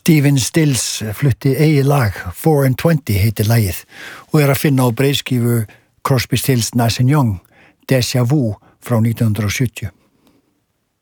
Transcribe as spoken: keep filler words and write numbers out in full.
Stephen Stills flutti eigi lag, four and twenty heitir lagið og er að finna á breiðskífu Crosby, Stills, Nash and Young, Deja Vu frá nítján hundrað og sjötíu.